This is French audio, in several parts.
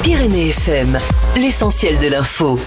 Pyrénées FM, l'essentiel de l'info.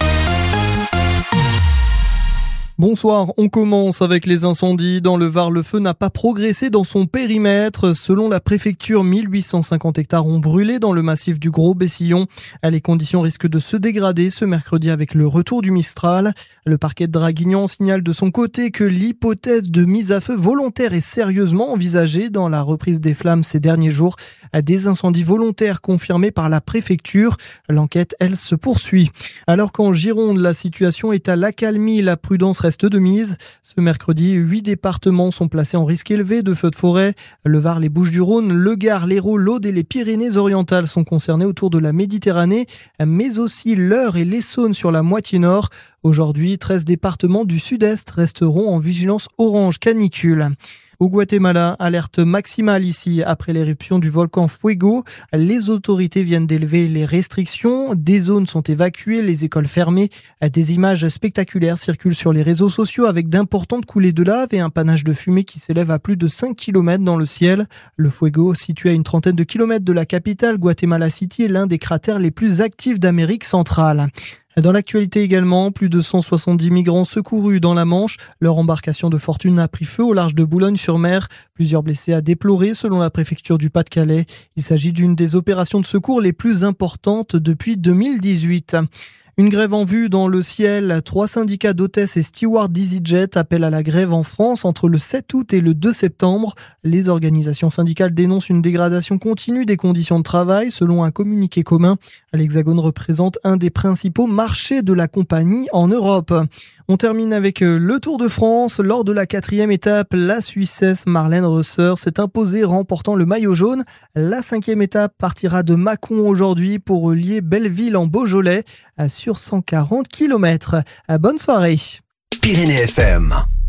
Bonsoir, on commence avec les incendies. Dans le Var, le feu n'a pas progressé dans son périmètre. Selon la préfecture, 1850 hectares ont brûlé dans le massif du Gros-Bessillon. Les conditions risquent de se dégrader ce mercredi avec le retour du Mistral. Le parquet de Draguignan signale de son côté que l'hypothèse de mise à feu volontaire est sérieusement envisagée dans la reprise des flammes ces derniers jours. Des incendies volontaires confirmés par la préfecture. L'enquête, elle, se poursuit. Alors qu'en Gironde, la situation est à l'accalmie, la prudence reste de mise. Ce mercredi, 8 départements sont placés en risque élevé de feux de forêt. Le Var, les Bouches-du-Rhône, le Gard, l'Hérault, l'Aude et les Pyrénées-Orientales sont concernés autour de la Méditerranée, mais aussi l'Eure et l'Essonne sur la moitié nord. Aujourd'hui, 13 départements du sud-est resteront en vigilance orange canicule. Au Guatemala, alerte maximale ici après l'éruption du volcan Fuego. Les autorités viennent d'élever les restrictions. Des zones sont évacuées, les écoles fermées. Des images spectaculaires circulent sur les réseaux sociaux avec d'importantes coulées de lave et un panache de fumée qui s'élève à plus de 5 km dans le ciel. Le Fuego, situé à une trentaine de kilomètres de la capitale, Guatemala City, est l'un des cratères les plus actifs d'Amérique centrale. Dans l'actualité également, plus de 170 migrants secourus dans la Manche. Leur embarcation de fortune a pris feu au large de Boulogne-sur-Mer. Plusieurs blessés à déplorer selon la préfecture du Pas-de-Calais. Il s'agit d'une des opérations de secours les plus importantes depuis 2018. Une grève en vue dans le ciel. 3 syndicats d'hôtesses et stewards d'EasyJet appellent à la grève en France entre le 7 août et le 2 septembre. Les organisations syndicales dénoncent une dégradation continue des conditions de travail selon un communiqué commun. L'Hexagone représente un des principaux marchés de la compagnie en Europe. On termine avec le Tour de France. Lors de la 4e étape, la Suissesse Marlène Reusser s'est imposée remportant le maillot jaune. La 5e étape partira de Mâcon aujourd'hui pour relier Belleville en Beaujolais sur 140 km. Bonne soirée. Pyrénées FM.